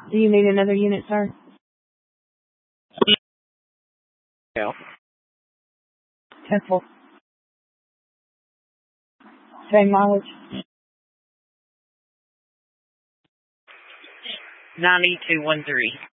Do you need another unit, sir? Yeah. Temple. Same mileage? 9213.